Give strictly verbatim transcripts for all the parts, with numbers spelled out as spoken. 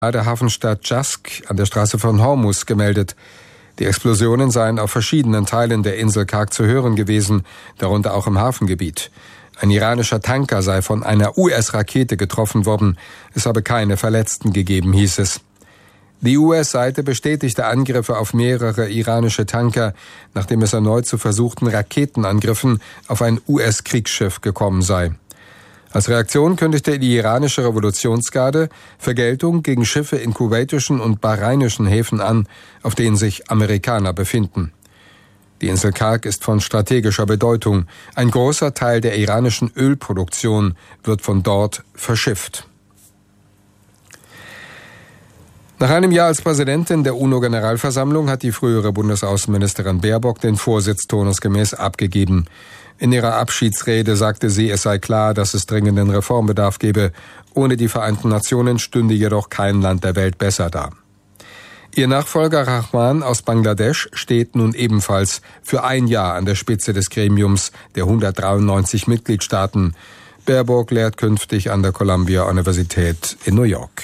der Hafenstadt Jask an der Straße von Hormuz gemeldet. Die Explosionen seien auf verschiedenen Teilen der Insel karg zu hören gewesen, darunter auch im Hafengebiet. Ein iranischer Tanker sei von einer U S-Rakete getroffen worden. Es habe keine Verletzten gegeben, hieß es. Die U S-Seite bestätigte Angriffe auf mehrere iranische Tanker, nachdem es erneut zu versuchten Raketenangriffen auf ein U S-Kriegsschiff gekommen sei. Als Reaktion kündigte die iranische Revolutionsgarde Vergeltung gegen Schiffe in kuwaitischen und bahrainischen Häfen an, auf denen sich Amerikaner befinden. Die Insel Karg ist von strategischer Bedeutung. Ein großer Teil der iranischen Ölproduktion wird von dort verschifft. Nach einem Jahr als Präsidentin der UNO-Generalversammlung hat die frühere Bundesaußenministerin Baerbock den Vorsitz turnusgemäß abgegeben. In ihrer Abschiedsrede sagte sie, es sei klar, dass es dringenden Reformbedarf gebe. Ohne die Vereinten Nationen stünde jedoch kein Land der Welt besser da. Ihr Nachfolger Rahman aus Bangladesch steht nun ebenfalls für ein Jahr an der Spitze des Gremiums der hundertdreiundneunzig Mitgliedstaaten. Baerbock lehrt künftig an der Columbia-Universität in New York.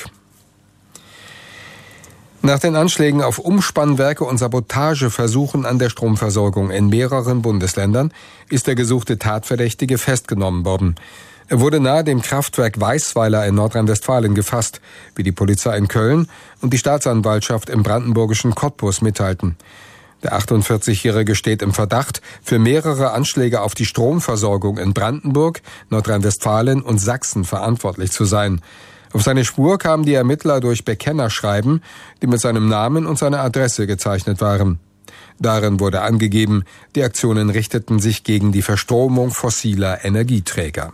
Nach den Anschlägen auf Umspannwerke und Sabotageversuchen an der Stromversorgung in mehreren Bundesländern ist der gesuchte Tatverdächtige festgenommen worden. Er wurde nahe dem Kraftwerk Weißweiler in Nordrhein-Westfalen gefasst, wie die Polizei in Köln und die Staatsanwaltschaft im brandenburgischen Cottbus mitteilten. Der achtundvierzigjährige steht im Verdacht, für mehrere Anschläge auf die Stromversorgung in Brandenburg, Nordrhein-Westfalen und Sachsen verantwortlich zu sein. Auf seine Spur kamen die Ermittler durch Bekennerschreiben, die mit seinem Namen und seiner Adresse gezeichnet waren. Darin wurde angegeben, die Aktionen richteten sich gegen die Verstromung fossiler Energieträger.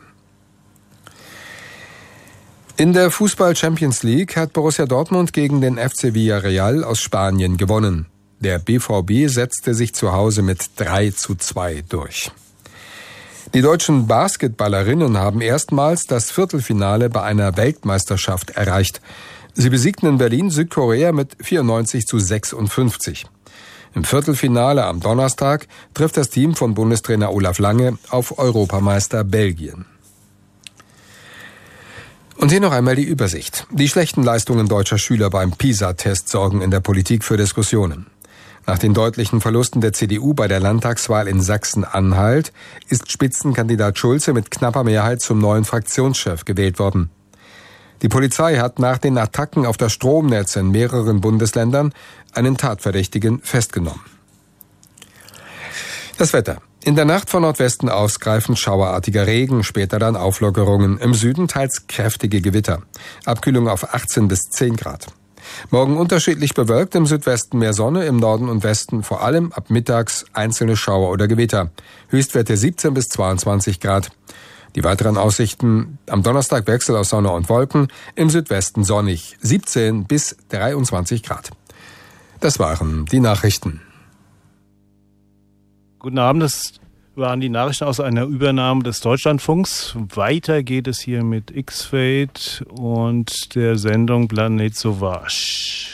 In der Fußball-Champions League hat Borussia Dortmund gegen den F C Villarreal aus Spanien gewonnen. Der B V B setzte sich zu Hause mit drei zu zwei durch. Die deutschen Basketballerinnen haben erstmals das Viertelfinale bei einer Weltmeisterschaft erreicht. Sie besiegten in Berlin Südkorea mit vierundneunzig zu sechsundfünfzig. Im Viertelfinale am Donnerstag trifft das Team von Bundestrainer Olaf Lange auf Europameister Belgien. Und hier noch einmal die Übersicht. Die schlechten Leistungen deutscher Schüler beim PISA-Test sorgen in der Politik für Diskussionen. Nach den deutlichen Verlusten der C D U bei der Landtagswahl in Sachsen-Anhalt ist Spitzenkandidat Schulze mit knapper Mehrheit zum neuen Fraktionschef gewählt worden. Die Polizei hat nach den Attacken auf das Stromnetz in mehreren Bundesländern einen Tatverdächtigen festgenommen. Das Wetter. In der Nacht von Nordwesten aus greifend schauerartiger Regen, später dann Auflockerungen. Im Süden teils kräftige Gewitter. Abkühlung auf achtzehn bis zehn Grad. Morgen unterschiedlich bewölkt, im Südwesten mehr Sonne, im Norden und Westen vor allem ab mittags einzelne Schauer oder Gewitter. Höchstwerte siebzehn bis zweiundzwanzig Grad. Die weiteren Aussichten: am Donnerstag Wechsel aus Sonne und Wolken, im Südwesten sonnig, siebzehn bis dreiundzwanzig Grad. Das waren die Nachrichten. Guten Abend, das waren die Nachrichten aus einer Übernahme des Deutschlandfunks. Weiter geht es hier mit X-Fade und der Sendung Planet Sauvage.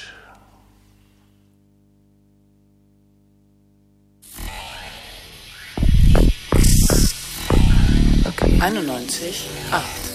Okay. einundneunzig Komma acht